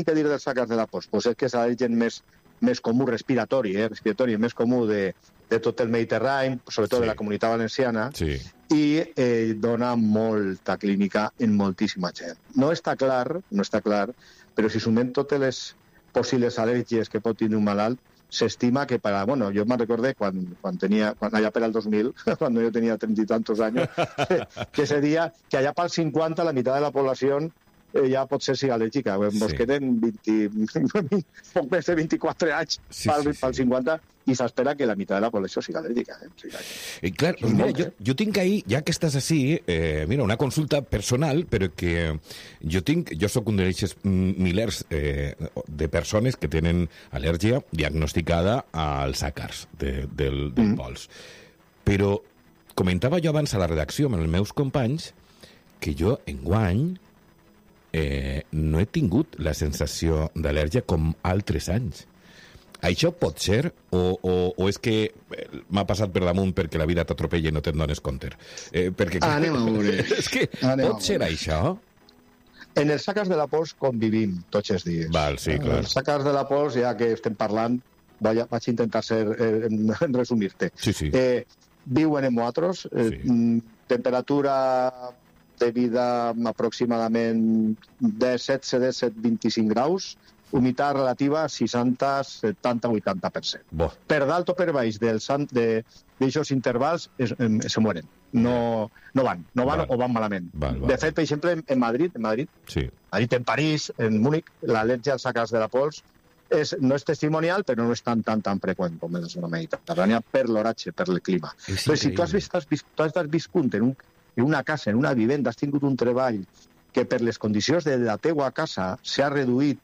que dir dels sacars de la pols? Pues és que és l'agent més comú respiratori, més comú de tot el Mediterrani, sobretot de la Comunitat Valenciana, i dona molta clínica en moltíssima gent. No està clar, però si sumem totes les possibles al·lèrgies que pot tenir un malalt, s'estima que jo me'n recordé quan allà per al 2000, quan jo tenia 30 i tantos anys, que seria que allà pel 50 la meitat de la població ja pot ser al·lèrgica. Ens queden poc més de 24 anys pel 50 i s'espera que la meitat de la població sigui al·lèrgica. Clar, mira, jo tinc ahí, ja que estàs així, una consulta personal, però que jo soc un d'aquests milers de persones que tenen al·lèrgia diagnosticada als àcars del pols. Però comentava jo abans a la redacció amb els meus companys que jo enguany no he tingut la sensació d'al·lèrgia com altres anys. Això pot ser o és que m'ha passat per damunt perquè la vida t'atropella i no te'n dones compte? Anem a veure. És que pot ser això? En els sacars de la pols convivim tots els dies. Sí, clar. Els sacars de la pols, ja que estem parlant, vaig intentar resumir-te. Viuen en nosaltres, temperatura de vida aproximadament de 17-25 graus, humitat relativa 60, 70, 80%. Per dalt o per baix d'aixòs intervals se mueren. No van o van malament. De fet, per exemple, en Madrid, en París, en Múnich, l'al·lèrgia als sacars de la pols no és testimonial, però no és tan freqüent com en la zona mediterrània per l'oratge, per el clima. Però si tu has viscut en una casa, en una vivenda, has tingut un treball que per les condicions de la teua casa s'ha reduït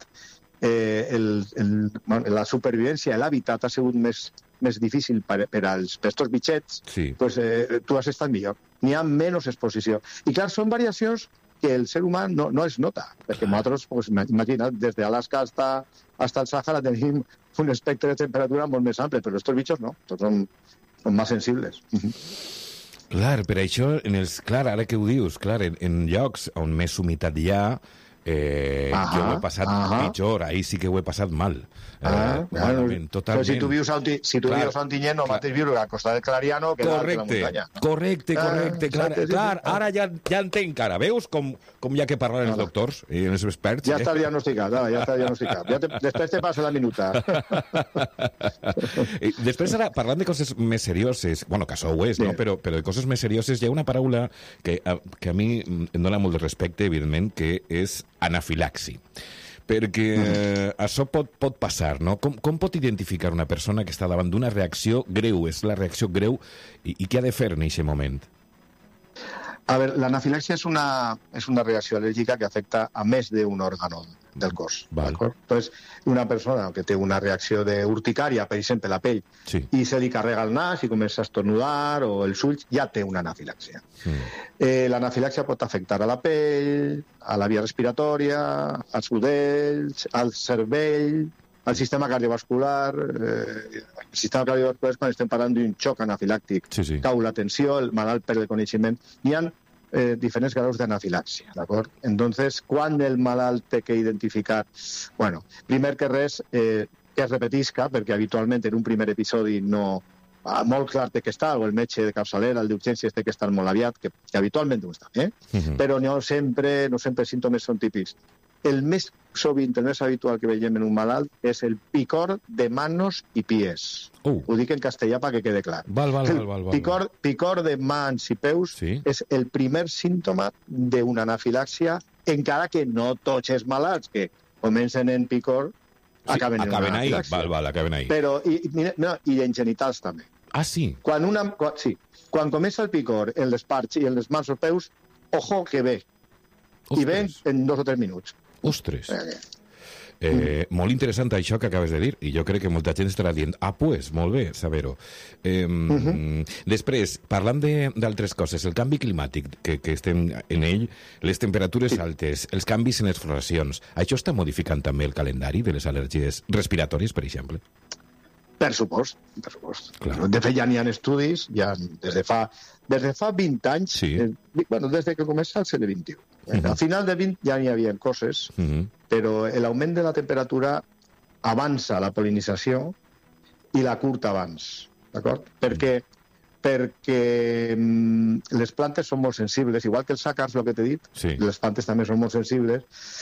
la supervivència, l'hàbitat ha sigut més difícil per als estos bitxets, tu has estat millor. N'hi ha menys exposició. I clar, són variacions que el ser humà no es nota, perquè nosaltres, imagina't, des d'Alaska hasta el Sàhara tenim un espectre de temperatura molt més ample, però estos bitxos no, tots són més sensibles. Clar, per això, ara que ho dius, en llocs on més humitat hi ha, jo ho he passat pitjor, ahir sí que ho he passat mal. Totalment. Però si tu vius a Ontinyent, no mateix viure a Costa del Clariano que a la muntanya. Correcte. Clar, ara ja entenc, ara. Veus com hi ha que parlar els doctors i els experts? Ja està diagnosticat. Després te passa la minuta. Després, ara, parlant de coses més serioses, que això ho és, no? Però de coses més serioses, hi ha una paraula que a mi em dona molt de respecte, evidentment, que és anafilaxi. Perquè això pot passar, no? Com pot identificar una persona que està davant d'una reacció greu? És la reacció greu i què ha de fer en aquest moment? A veure, l'anafilàxia és una reacció al·lèrgica que afecta a més d'un òrgano del cos. Entonces, una persona que té una reacció d'urticària, per exemple, la pell, i se li carrega el nas i comença a estornudar o els ulls, ja té una anafilàxia. L'anafilàxia pot afectar a la pell, a la via respiratòria, als budells, al cervell, al sistema cardiovascular. El sistema cardiovascular és quan estem parlant d'un xoc anafilàctic. Cau la tensió, el malalt perd el coneixement. Hi ha diferents graus d'anafilàxia, d'acord? Entonces, quan el malalt té que identificar... Bueno, primer que res, que es repetisca, perquè habitualment en un primer episodi no... molt clar té que estar, o el metge de capçalera, el d'urgències té que estar molt aviat, que habitualment ho està, però no sempre els símptomes són típics. El més sovint, el més habitual que veiem en un malalt és el picor de manos i pies. Ho dic en castellà perquè quede clar. El picor de mans i peus és el primer símptoma d'una anafilàxia, encara que no tots els malalts que comencen en picor acaben en una anafilàxia. Acaben ahí. Però, i en genitals també. Sí? Quan comença el picor en les parts i en les mans o peus, ojo que ve. I ven en 2 o 3 minuts. Ostres. Molt interessant això que acabes de dir, i jo crec que molta gent estarà dient pues, molt bé saber-ho. Després, parlant d'altres coses, el canvi climàtic que estem en ell, les temperatures altes, els canvis en les floracions, això està modificant també el calendari de les al·lèrgies respiratòries, per exemple? Per supost. De fet, ja n'hi ha estudis, ja des de fa 20 anys, des de que comença el segle XXI. Al final de 20 ja n'hi havia coses, però l'augment de la temperatura avança la pol·linització i la curta abans, d'acord? Perquè les plantes són molt sensibles, igual que els àcars, el que t'he dit, les plantes també són molt sensibles,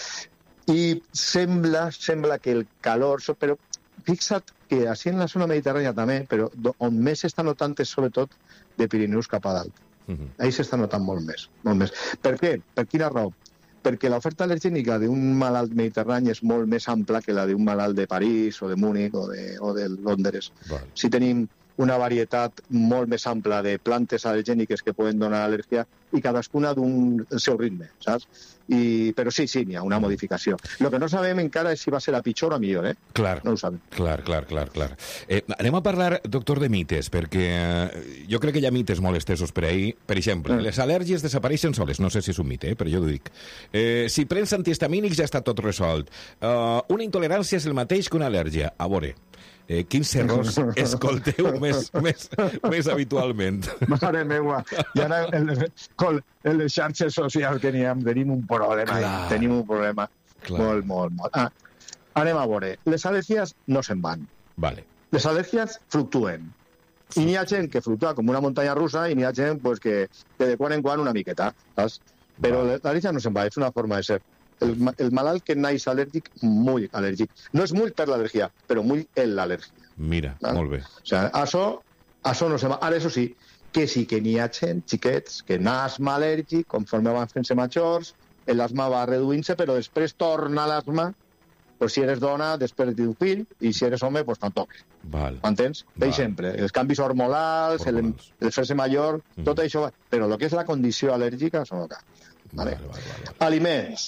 i sembla que el calor... Però fixa't que així en la zona mediterrània també, però on més s'està notant és sobretot de Pirineus cap a dalt. Ahí s'està notant molt més. Per què? Per quina raó? Perquè l'oferta al·lergènica d'un malalt mediterrani és molt més ampla que la d'un malalt de París o de Múnich o de Londres. Si tenim una varietat molt més ampla de plantes al·lergèniques que poden donar al·lèrgia i cadascuna d'un seu ritme, saps? Però sí, n'hi ha una modificació. El que no sabem encara és si va ser a pitjor o a millor, Clar. No ho sabem. Clar. Anem a parlar, doctor, de mites, perquè jo crec que hi ha mites molt estesos per ahir. Per exemple, les al·lèrgies desapareixen soles. No sé si és un mite, però jo ho dic. Si prens antihistamínics ja està tot resolt. Una intolerància és el mateix que una al·lèrgia. A veure, quins errors escolteu més habitualment? Mare meua, i ara en les xarxes socials que tenim un problema. Tenim un problema molt. Anem a veure. Les al·lèrgies no se'n van. Vale. Les al·lèrgies fluctuen. I n'hi ha gent que fluctua com una muntanya russa i n'hi ha gent que de quan en quan una miqueta, saps? Però l'al·lèrgia no se'n va, és una forma de ser. El malalt que naix al·lèrgic, molt al·lèrgic. No és molt per l'al·lèrgia, però molt en l'al·lèrgia. Mira, molt bé. O sigui, això no se va. Ara, això sí, que sí que n'hi ha gent, xiquets, que n'asma al·lèrgic, conforme van fent-se majors, l'asma va reduint-se, però després torna l'asma, si eres dona, després d'un fill, i si eres home, tampoc. M'entens? Veig sempre. Els canvis hormonals, el fer-se major, tot això, però el que és la condició al·lèrgica, això no cal. Vale. Aliments.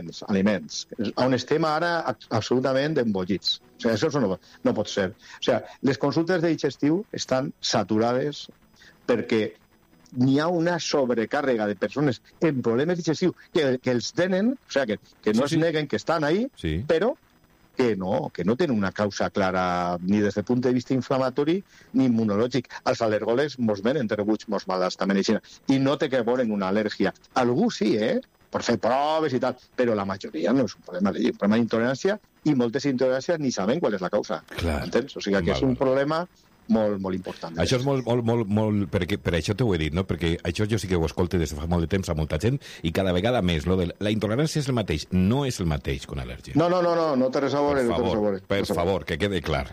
On estem ara absolutament embollits. O sigui, això no pot ser. O sigui, les consultes de digestiu estan saturades perquè n'hi ha una sobrecàrrega de persones amb problemes digestius que els tenen, o sigui, que no es neguen que estan ahí, però que no tenen una causa clara ni des del punt de vista inflamatori ni immunològic. Els al·lergòlegs mos venen de rebuig mos malalts també i no té que veure una al·lèrgia. Algú sí, per fer proves i tal, però la majoria no és un problema d'allí, un problema d'intolerància, i moltes intoleràncies ni saben qual és la causa. Entens? O sigui que és un problema molt important. Això és molt perquè per això t'ho he dit, no? Perquè això jo sí que ho escolto des de fa molt de temps a molta gent i cada vegada més. La intolerància és el mateix, no és el mateix que una al·lèrgia. No té res a veure. Per favor, que quede clar.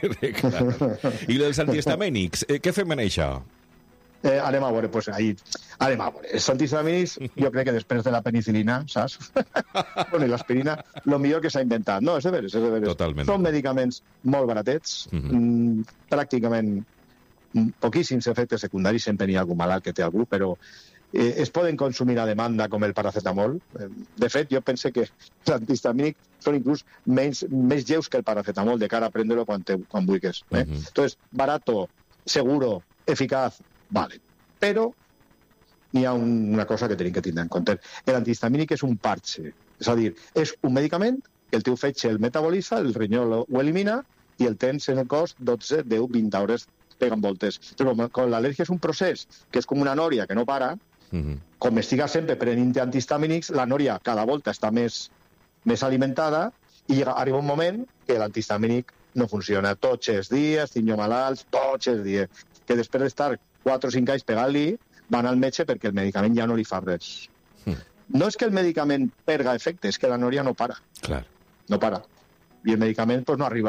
I dels antihistamínics, què fem en això? Anem a veure. Els antihistamínics, jo crec que després de la penicilina, saps? I l'aspirina, el millor que s'ha inventat. No, és de veres. Totalment. Són medicaments molt baratets, pràcticament poquíssims efectes secundaris, sempre n'hi ha algun malalt que té algú, però es poden consumir a demanda com el paracetamol. De fet, jo penso que els antihistamínics són inclús més lleus que el paracetamol de cara a prendre-lo quan vulguis. Entonces, barato, seguro, eficaz, vale. Però n'hi ha una cosa que tenim que tindre en compte. L'antihistamínic és un parche. És a dir, és un medicament que el teu fetge el metabolitza, el rinyó ho elimina i el tens en el cos 12, 10, 20 hores pegant voltes. Però com l'al·lèrgia és un procés que és com una nòria que no para, com estigues sempre prenent antihistamínics, la nòria cada volta està més alimentada i arriba un moment que l'antihistamínic no funciona. Tots els dies, tinc malalts, tots els dies. Que després d'estar 4 o 5 anys pegant-li, van al metge perquè el medicament ja no li fa res. No és que el medicament perga efecte, és que la nòria no para. Clar. No para. I el medicament no arriba.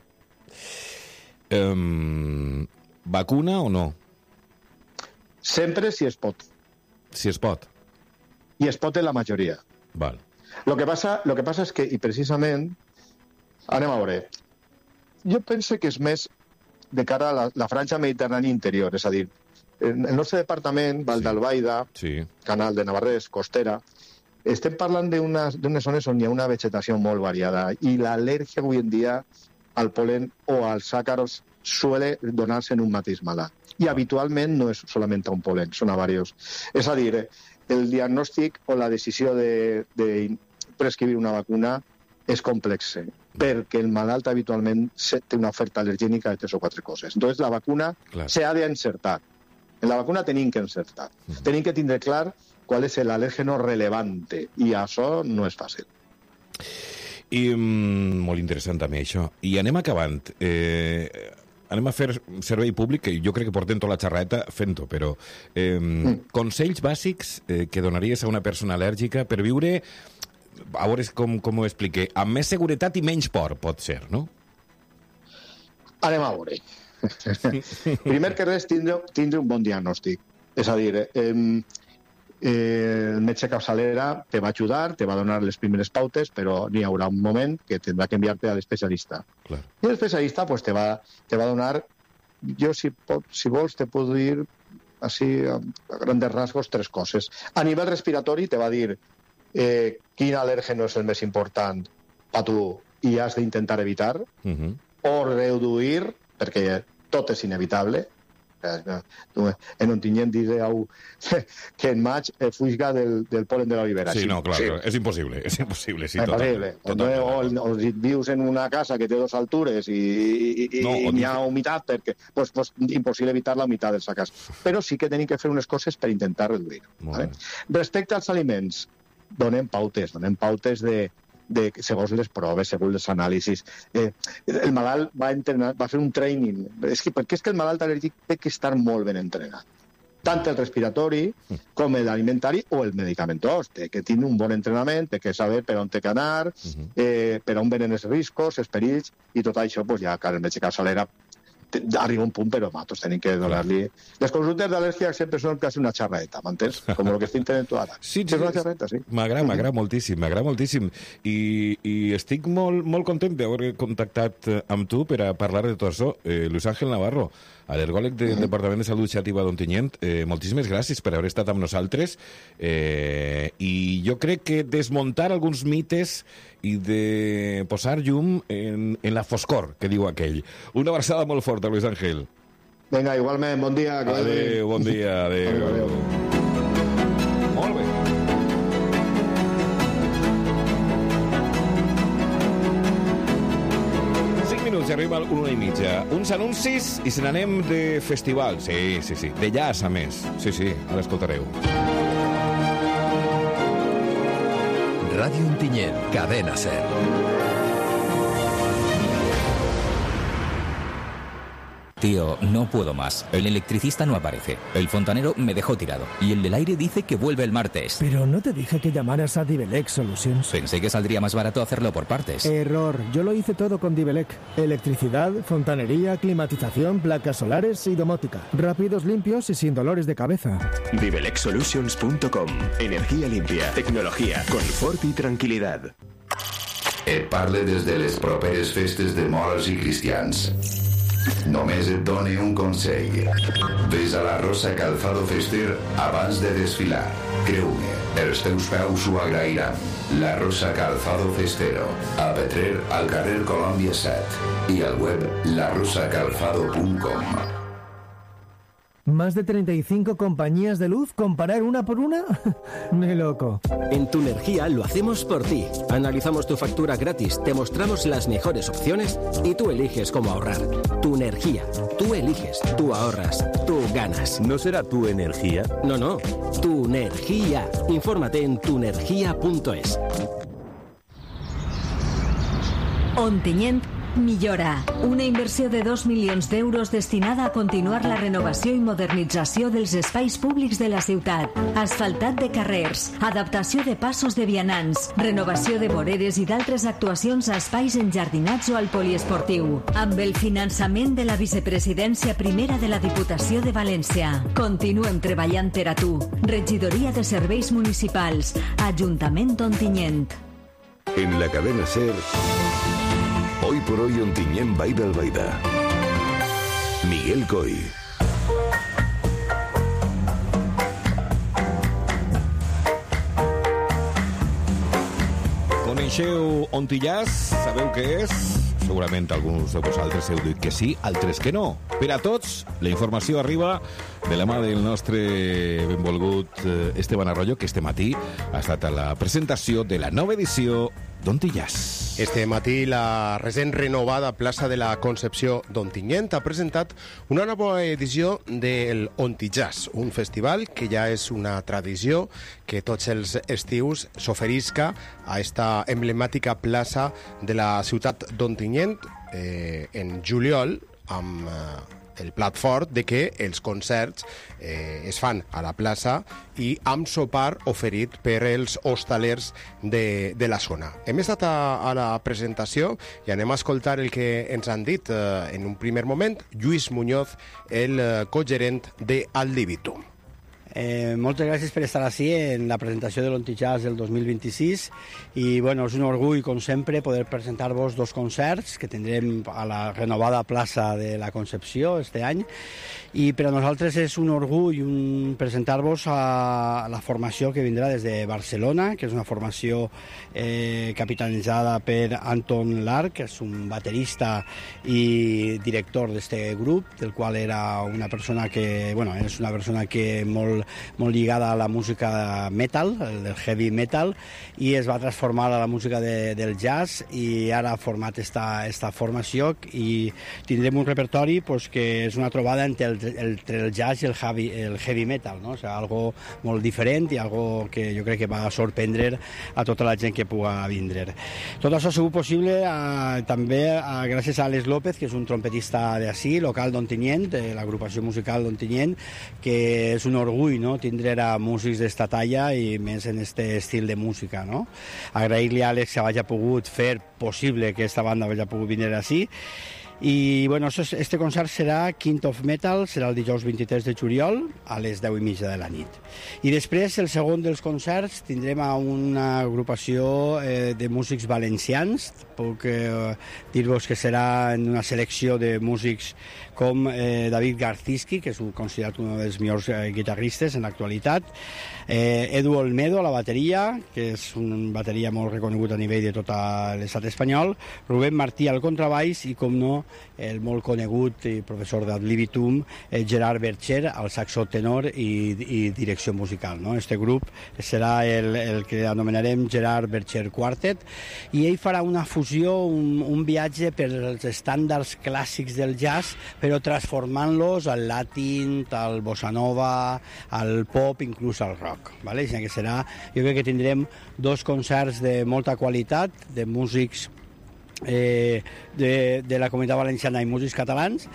Vacuna o no? Sempre si es pot. Si es pot. I es pot en la majoria. Val. Lo que passa és que, i precisament, anem a veure, jo penso que és més de cara a la franja mediterrània interior, és a dir, el nostre departament, Val d'Albaida, Canal de Navarrés, Costera, estem parlant d'unes zones on hi ha una vegetació molt variada i l'al·lèrgia avui en dia al polen o als àcars suele donar-se en un mateix malalt. I habitualment no és solament a un polen, són a diversos. És a dir, el diagnòstic o la decisió de prescriure una vacuna és complex, perquè el malalt habitualment té una oferta al·lergènica de 3 o 4 coses. Entonces la vacuna se ha de encertar. En la vacuna tenim que encertar. Tenim que tindre clar qual és l'al·lèrgeno relevante, i això no és fàcil. I molt interessant també això. I anem acabant. Anem a fer servei públic, que jo crec que portem tota la xerreta fent-ho, però consells bàsics que donaries a una persona al·lèrgica per viure, a veure com ho expliqué, amb més seguretat i menys por, pot ser, no? Anem a veure. Primer que res, tindre un bon diagnòstic. És a dir, el metge capçalera te va ajudar, te va donar les primeres pautes, però n'hi haurà un moment que tindrà que enviar-te a l'especialista. Claro. I l'especialista pues, te va donar, jo si vols te puc dir així, a grandes rasgos, 3 coses. A nivell respiratori te va dir quin al·lèrgeno és el més important per tu i has d'intentar evitar, o reduir, perquè tot és inevitable. En Ontinyent direu que en maig fuiga del polen de l'olivera. Sí, no, clar, és impossible. Sí, totalment. O si vius en una casa que té 2 altures i n'hi ha humitat, perquè pues, impossible evitar la humitat dels casa. Però sí que tenim que fer unes coses per intentar reduir. Vale? Respecte als aliments, donem pautes de segons les proves, segons els anàlisis. El malalt va entrenar, va fer un training. Perquè és que el malalt al·lèrgic té que estar molt ben entrenat. Tant el respiratori com l'alimentari o el medicamentós. Té que tenir un bon entrenament, té que saber per on té que anar, per on venen els riscos, els perills, i tot això, pues, ja, clar, el metge capçalera arriba un punt, però nosaltres tenim que donar-li... Les consultes d'al·lèrgia sempre són quasi una xerraeta, m'entens? Com el que estic tenint tu ara. Sí, és una xerraeta, sí. M'agrada moltíssim. I estic molt content d'haver contactat amb tu per a parlar de tot això. Luis Ángel Navarro, al·lergòleg del Departament de Salut Xàtiva d'Ontinyent, moltíssimes gràcies per haver estat amb nosaltres. I jo crec que desmuntar alguns mites i de posar llum en la foscor, que diu aquell. Una abraçada molt forta, Luis Ángel. Vinga, igualment, bon dia. Adéu, bon dia, adéu. Molt bé. Minuts, arriba a 1:30. Uns anuncis i se n'anem de festival. Sí. De jazz, a més. Sí, ara escoltareu. Radio Ontinyent, Cadena Ser. Tío, no puedo más. El electricista no aparece. El fontanero me dejó tirado. Y el del aire dice que vuelve el martes. Pero no te dije que llamaras a Divelec Solutions. Pensé que saldría más barato hacerlo por partes. Error. Yo lo hice todo con Divelec. Electricidad, fontanería, climatización, placas solares y domótica. Rápidos, limpios y sin dolores de cabeza. DivelecSolutions.com. Energía limpia, tecnología, confort i tranquil·litat. Et parle des de les properes festes de moros i cristians. Només et doni un consell. Ves a la Rosa Calzado Fester abans de desfilar. Creu-me, els teus peus ho agrairan. La Rosa Calzado Festero, a Petrer, al carrer Colòmbia 7 i al web larosacalzado.com. ¿Más de 35 compañías de luz? ¿Comparar una por una? ¡Ni loco! En Tunergia lo hacemos por ti. Analizamos tu factura gratis, te mostramos las mejores opciones y tú eliges cómo ahorrar. Tunergia. Tú eliges, tú ahorras, tú ganas. ¿No será tu energía? No. Tunergia. Infórmate en tunergia.es. Ontinyent millora. Una inversió de 2 milions d'euros destinada a continuar la renovació i modernització dels espais públics de la ciutat. Asfaltat de carrers, adaptació de passos de vianants, renovació de voreres i d'altres actuacions a espais enjardinats o al poliesportiu. Amb el finançament de la vicepresidència primera de la Diputació de València. Continuem treballant per a tu. Regidoria de Serveis Municipals. Ajuntament d'Ontinyent. En la cadena SER... Hoy por hoy Ontinyent Vall d'Albaida. Miguel Coy. Coneixeu Ontillàs? Sabeu què és? Segurament alguns de vosaltres heu dit que sí, altres que no. Per a tots, la informació arriba de la mà del nostre benvolgut Esteban Arroyo, que este matí ha estat a la presentació de la nova edició d'Ontinyent. Este matí la recent renovada plaça de la Concepció d'Ontinyent ha presentat una nova edició del Ontinyent, un festival que ja és una tradició que tots els estius s'oferisca a esta emblemàtica plaça de la ciutat d'Ontinyent en juliol, amb el plat fort de que els concerts es fan a la plaça i amb sopar oferit per els hostalers de la zona. Hem estat a la presentació i anem a escoltar el que ens han dit en un primer moment Lluís Muñoz, el cogerent de Al Libitum. Moltes gràcies per estar així en la presentació de l'Ontinyent del 2026 i bueno, és un orgull, com sempre, poder presentar-vos dos concerts que tindrem a la renovada plaça de la Concepció este any i per a nosaltres és un orgull presentar-vos a la formació que vindrà des de Barcelona, que és una formació capitanitzada per Anton Lark, que és un baterista i director d'este grup, del qual era una persona que, bueno, és una persona que molt lligada a la música metal, del heavy metal, i es va transformar a la música del jazz i ara ha format esta formació i tindrem un repertori pues, que és una trobada entre el jazz i el heavy metal, no? O sigui, algo molt diferent i algo que jo crec que va sorprendre a tota la gent que pugui vindre. Tot això ha sigut possible també gràcies a Alex López, que és un trompetista d'ací, local d'Ontinyent, de l'agrupació musical d'Ontinyent, que és un orgull, no? Tindre a músics d'esta talla i més en este estil de música, no? Agrair-li a Àlex que hagi pogut fer possible que aquesta banda hagi pogut venir així. I bueno, este concert serà King of Metal, serà el dijous 23 de juliol a les 10:30 de la nit. I després, el segon dels concerts, tindrem a una agrupació de músics valencians. Puc dir-vos que serà en una selecció de músics com David Garciski, que és considerat un dels millors guitarristes en l'actualitat, Edu Olmedo a la bateria, que és un bateria molt reconegut a nivell de tot l'estat espanyol, Rubén Martí al contrabaix i, com no, el molt conegut i professor d'Ad Libitum, Gerard Bercher, al saxo tenor i direcció musical. No? Este grup serà el que anomenarem Gerard Bercher Quartet i ell farà una fusió, un viatge per els estàndards clàssics del jazz, però transformant-los al latin, al bossa nova, al pop, inclús al rock. ¿Vale? Que serà, jo crec que tindrem dos concerts de molta qualitat, de músics de la comunitat valenciana i músics catalans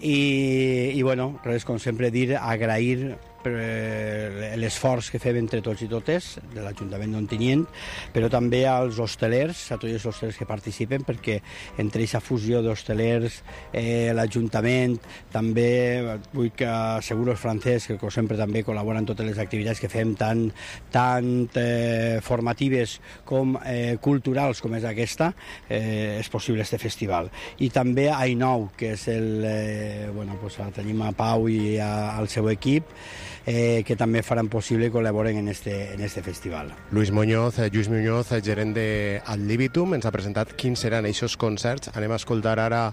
i bueno, res, com sempre dir, agrair l'esforç que fem entre tots i totes de l'Ajuntament d'Ontinyent, però també als hostelers, a tots els hostelers que participen, perquè entre aquesta fusió d'hostelers, l'Ajuntament, també vull que Seguros Francès, que com sempre també col·labora en totes les activitats que fem, tant formatives com culturals com és aquesta, és possible este festival. I també Ainou, que és bueno, pues tenim a Pau i al seu equip, que també faran possible que col·laboren en este festival. Lluís Muñoz, gerent de Ad Libitum, ens ha presentat quins seran aquests concerts. Anem a escoltar ara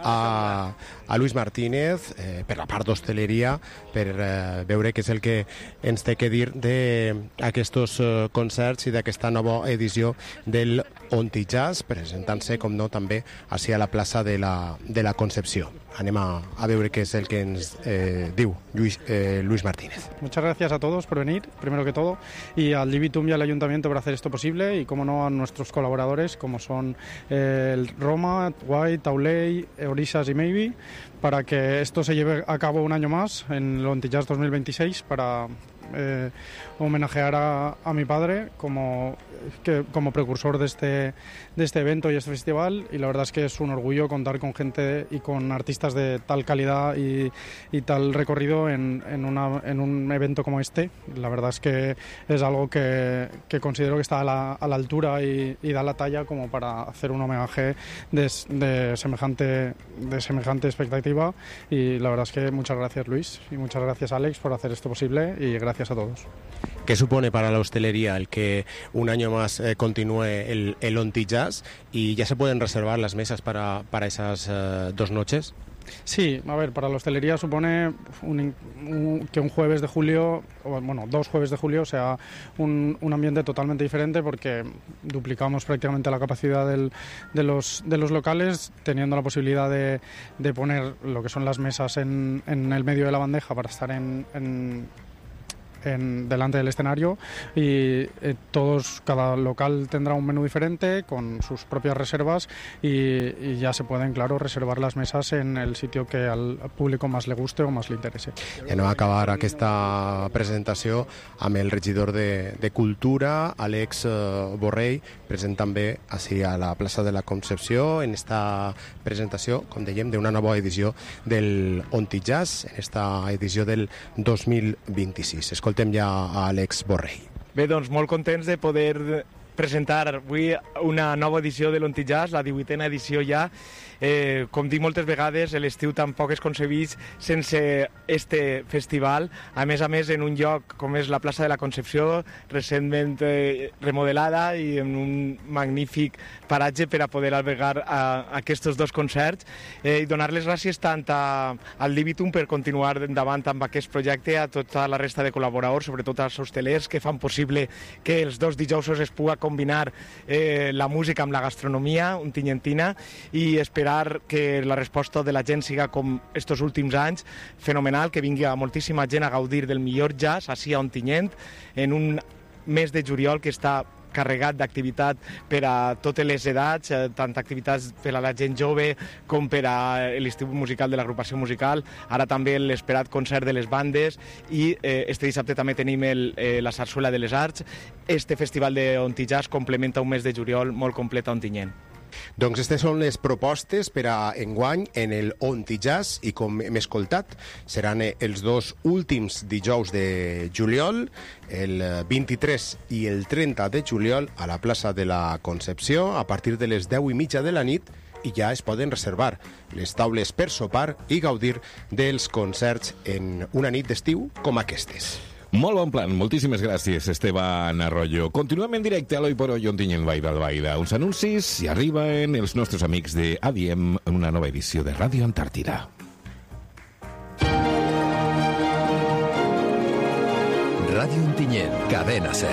a Luis Martínez per la part d'hostaleria, per veure què és el que ens té que dir d'aquests concerts i d'aquesta nova edició del Ontinyent, presentant-se, com no, també així a la plaça de la Concepció. Anem a veure què és el que ens diu Luis Martínez. Muchas gracias a todos por venir, primero que todo, y al Libitum y al Ayuntamiento por hacer esto posible, y como no a nuestros colaboradores, como son el Roma, White, Tauley, Orisas y Maybe, para que esto se lleve a cabo un año más en el Ontinyent 2026 para homenajear a mi padre como precursor de este evento y este festival, y la verdad es que es un orgullo contar con gente y con artistas de tal calidad y tal recorrido en un evento como este. La verdad es que es algo que considero que está a la altura y da la talla como para hacer un homenaje de semejante expectativa, y la verdad es que muchas gracias, Luis, y muchas gracias, Alex, por hacer esto posible, y gracias a todos. ¿Qué supone para la hostelería el que un año más continúe el Ontinyent y ya se pueden reservar las mesas para esas 2 noches? Sí, a ver, para la hostelería supone que un jueves de julio, o bueno, 2 jueves de julio sea un ambiente totalmente diferente, porque duplicamos prácticamente la capacidad de los locales, teniendo la posibilidad de poner lo que son las mesas en el medio de la bandeja para estar delante del escenario, y cada local tendrá un menú diferente con sus propias reservas, y ya se pueden, claro, reservar las mesas en el sitio que al público más le guste o más le interese. I anem a acabar aquesta presentació amb el regidor de Cultura, Àlex Borrell, present també així a la plaça de la Concepció en esta presentació, com dèiem, d'una nova edició del Onti Jazz, en esta edició del 2026. Escoltem ja a Àlex Borrell. Bé, doncs molt contents de poder presentar avui una nova edició de l'Onti Jazz, la 18a edició ja. Com dic moltes vegades, l'estiu tampoc es concebeix sense este festival, a més, en un lloc com és la plaça de la Concepció, recentment remodelada i en un magnífic paratge per a poder albergar aquests 2 concerts, i donar les gràcies tant al Libitum per continuar endavant amb aquest projecte, a tota la resta de col·laboradors, sobretot als hostelers, que fan possible que els 2 dijous es pugui combinar la música amb la gastronomia ontiñentina, i esperar que la resposta de la gent siga com estos últims anys, fenomenal, que vingui moltíssima gent a gaudir del millor jazz així a Ontinyent, en un mes de juliol que està carregat d'activitat per a totes les edats, tant activitats per a la gent jove com per a l'estiu musical de l'agrupació musical, ara també l'esperat concert de les bandes, i este dissabte també tenim la sarsuela de les arts. Este festival de Onti Jazz complementa un mes de juliol molt complet a Ontinyent. Doncs aquestes són les propostes per a enguany en el Onti Jazz, i com hem escoltat seran els 2 últims dijous de juliol, el 23 i el 30 de juliol, a la plaça de la Concepció, a partir de les 10:30 de la nit, i ja es poden reservar les taules per sopar i gaudir dels concerts en una nit d'estiu com aquestes. Molt bon plan, moltíssimes gràcies, Esteban Arroyo. Continuem en directe a l'Hoy por Hoy Ontinyent Baida al Baida. Uns anuncis i arriben els nostres amics de ADM en una nova edició de Ràdio Antàrtida. Ràdio Ontinyent, cadena 100.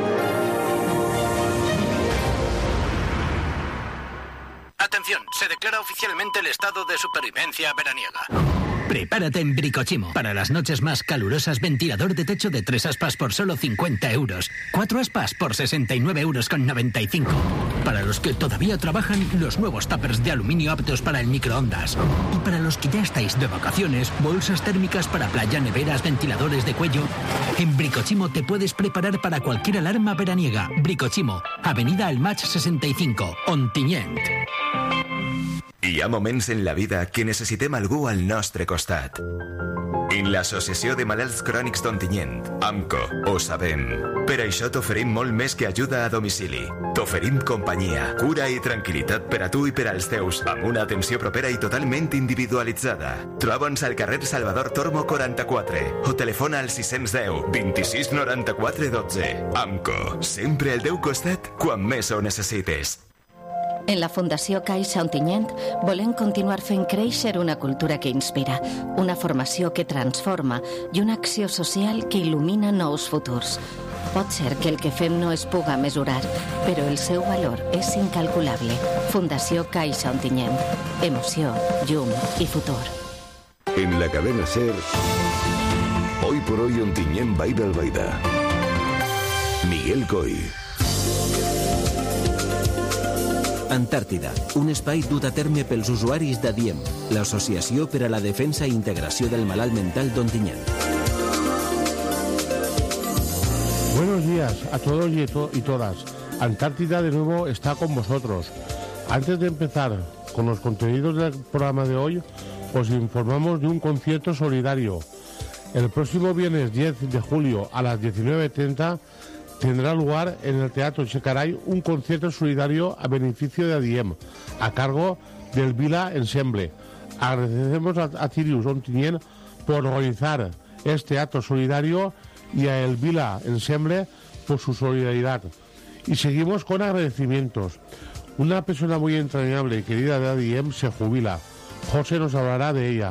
Atención, se declara oficialmente el estado de supervivencia veraniega. Prepárate en Bricochimo. Para las noches más calurosas, ventilador de techo de 3 aspas por solo 50 euros. 4 aspas por 69,95 euros. Para los que todavía trabajan, los nuevos tuppers de aluminio aptos para el microondas. Y para los que ya estáis de vacaciones, bolsas térmicas para playa, neveras, ventiladores de cuello. En Bricochimo te puedes preparar para cualquier alarma veraniega. Bricochimo, Avenida El Match 65, Ontinyent. Hi ha moments en la vida que necessitem algú al nostre costat. En l'Associació de Malalts Crònics d'Ontinyent, AMCO, ho sabem. Per això t'oferim molt més que ajuda a domicili. T'oferim companyia, cura i tranquil·litat per a tu i per als teus, amb una atenció propera i totalment individualitzada. Troba'ns al carrer Salvador Tormo 44 o telefona al 610 26 94 12. AMCO, sempre al teu costat quan més ho necessites. En la Fundació Caixa Ontinyent volem continuar fent créixer una cultura que inspira, una formació que transforma i una acció social que il·lumina nous futurs. Pot ser que el que fem no es puga mesurar, però el seu valor és incalculable. Fundació Caixa Ontinyent. Emoció, llum i futur. En la cadena SER, Hoy por Hoy Ontinyent Baida al Baida. Miguel Coy. Antàrtida, un espai dut a terme pels usuaris d'ADIEM, l'Associació per a la Defensa i Integració del Malalt Mental d'Ontinyent. Buenos días a todos y todas. Antártida de nuevo está con vosotros. Antes de empezar con los contenidos del programa de hoy, os informamos de un concierto solidario. El próximo viernes 10 de julio a las 19:30 tendrá lugar en el Teatro Checaray un concierto solidario a beneficio de ADIEM, a cargo del Vila Ensemble. Agradecemos a Cirius Ontinyent por organizar este acto solidario y a el Vila Ensemble por su solidaridad. Y seguimos con agradecimientos. Una persona muy entrañable y querida de ADIEM se jubila. José nos hablará de ella.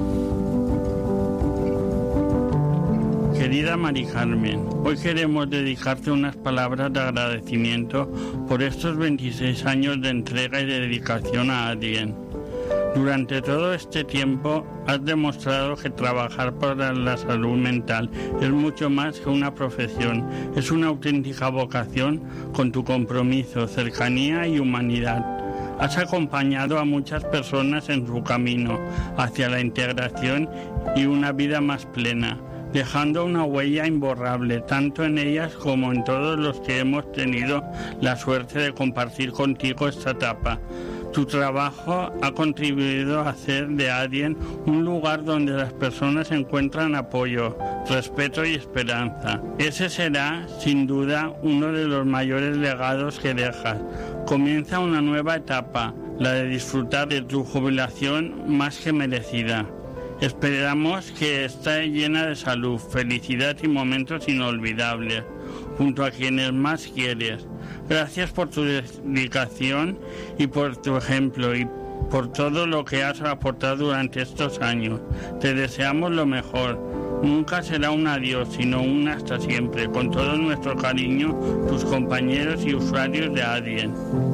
Querida Mari Carmen, hoy queremos dedicarte unas palabras de agradecimiento por estos 26 años de entrega y de dedicación a ADIEN. Durante todo este tiempo has demostrado que trabajar para la salud mental es mucho más que una profesión, es una auténtica vocación con tu compromiso, cercanía y humanidad. Has acompañado a muchas personas en su camino hacia la integración y una vida más plena, dejando una huella imborrable, tanto en ellas como en todos los que hemos tenido la suerte de compartir contigo esta etapa. Tu trabajo ha contribuido a hacer de ADIEN un lugar donde las personas encuentran apoyo, respeto y esperanza. Ese será, sin duda, uno de los mayores legados que dejas. Comienza una nueva etapa, la de disfrutar de tu jubilación más que merecida. Esperamos que esté llena de salud, felicidad y momentos inolvidables, junto a quienes más quieres. Gracias por tu dedicación y por tu ejemplo y por todo lo que has aportado durante estos años. Te deseamos lo mejor. Nunca será un adiós, sino un hasta siempre. Con todo nuestro cariño, tus compañeros y usuarios de ADIEN.